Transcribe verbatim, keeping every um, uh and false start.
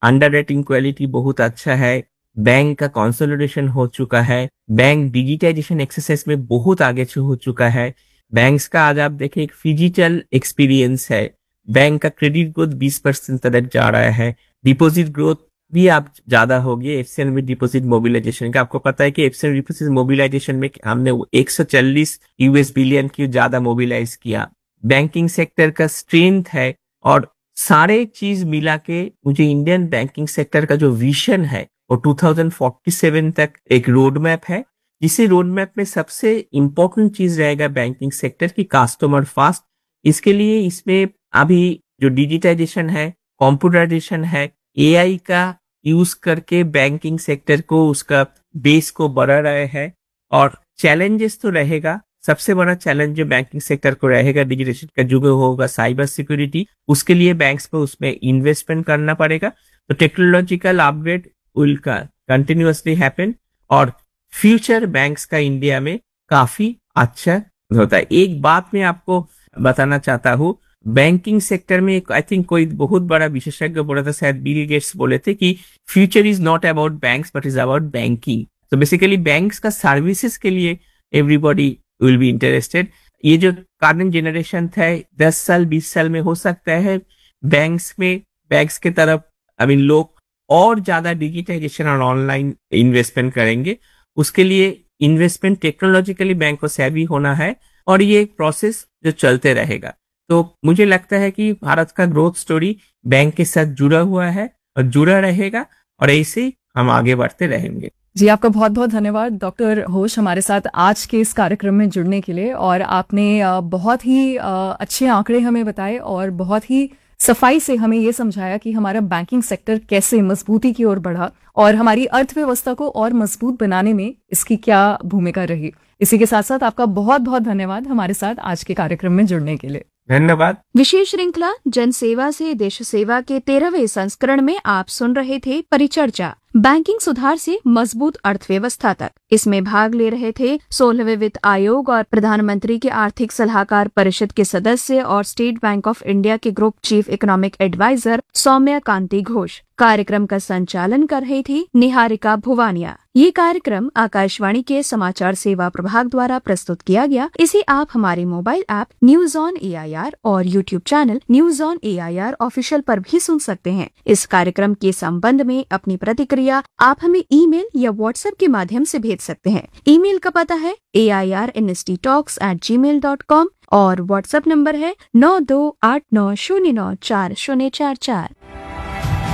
Under writing quality बहुत अच्छा है, बैंक का कंसोलिडेशन हो चुका है, बैंक डिजिटाइजेशन एक्सरसाइज में बहुत आगे हो चुका है। बैंक्स का आज आप देखें एक फिजिकल एक्सपीरियंस है, बैंक का क्रेडिट ग्रोथ बीस परसेंट तक जा रहा है, डिपॉजिट ग्रोथ भी आप ज्यादा होगी एफसीएन में डिपॉजिट मोबिलाइजेशन का। आपको पता है कि एफसीएन डिपॉजिट मोबिलाइजेशन में हमने एक सौ चालीस यूएस बिलियन की ज्यादा मोबिलाइज किया। बैंकिंग सेक्टर का स्ट्रेंथ है और सारे चीज मिला के मुझे इंडियन बैंकिंग सेक्टर का जो विजन है वो दो हज़ार सैंतालीस तक एक रोड मैप है, जिसे रोड मैप में सबसे इंपॉर्टेंट चीज रहेगा बैंकिंग सेक्टर की कस्टमर फास्ट। इसके लिए इसमें अभी जो डिजिटाइजेशन है, कंप्यूटराइजेशन है, एआई का यूज करके बैंकिंग सेक्टर को उसका बेस को बढ़ा रहे हैं। और चैलेंजेस तो रहेगा, सबसे बड़ा चैलेंज जो बैंकिंग सेक्टर को रहेगा डिजिटाइजेशन का युग होगा साइबर सिक्योरिटी। उसके लिए बैंक्स को उसमें इन्वेस्टमेंट करना पड़ेगा। तो technological upgrade will continuously happen और फ्यूचर बैंक्स का इंडिया में काफी अच्छा होता है। एक बात मैं आपको बताना चाहता हूँ, बैंकिंग सेक्टर में एक आई थिंक कोई बहुत बड़ा विशेषज्ञ बोला था, शायद बिल गेट्स बोले थे कि future is not about banks but is about banking. तो बेसिकली बैंक्स का सर्विसेज के लिए एवरीबॉडी विल बी इंटरेस्टेड। ये जो करंट जनरेशन था दस साल बीस साल में हो सकता है बैंक्स में बैंक्स के तरफ आई मीन लोग और ज्यादा डिजिटाइजेशन और ऑनलाइन इन्वेस्टमेंट करेंगे। उसके लिए इन्वेस्टमेंट टेक्नोलॉजिकली बैंक को सेवी होना है और ये एक प्रोसेस जो चलते रहेगा। तो मुझे लगता है कि भारत का ग्रोथ स्टोरी बैंक के साथ जुड़ा हुआ है और जुड़ा रहेगा और ऐसे हम आगे बढ़ते रहेंगे। जी, आपका बहुत बहुत धन्यवाद डॉक्टर घोष हमारे साथ आज के इस कार्यक्रम में जुड़ने के लिए। और आपने बहुत ही अच्छे आंकड़े हमें बताए और बहुत ही सफाई से हमें ये समझाया कि हमारा बैंकिंग सेक्टर कैसे मजबूती की ओर बढ़ा और हमारी अर्थव्यवस्था को और मजबूत बनाने में इसकी क्या भूमिका रही। इसी के साथ साथ आपका बहुत बहुत धन्यवाद हमारे साथ आज के कार्यक्रम में जुड़ने के लिए। धन्यवाद। विशेष श्रृंखला जन सेवा से देश सेवा के तेरहवें संस्करण में आप सुन रहे थे परिचर्चा, बैंकिंग सुधार से मजबूत अर्थव्यवस्था तक। इसमें भाग ले रहे थे सोलहवें वित्त आयोग और प्रधानमंत्री के आर्थिक सलाहकार परिषद के सदस्य और स्टेट बैंक ऑफ इंडिया के group chief economic adviser Saumya कांति घोष। कार्यक्रम का संचालन कर रही थी निहारिका भुवानिया। ये कार्यक्रम आकाशवाणी के समाचार सेवा प्रभाग द्वारा प्रस्तुत किया गया। इसे आप हमारे mobile app news on A I R और YouTube channel news on A I R official पर भी सुन सकते हैं। इस कार्यक्रम के संबंध में अपनी प्रतिक्रिया आप हमें ईमेल या व्हाट्सएप के माध्यम से भेज सकते हैं। ईमेल का पता है ए I R N S T talks eight ji mail dot com और व्हाट्सएप नंबर है नौ दो आठ नौ शून्य नौ चार शून्य चार चार।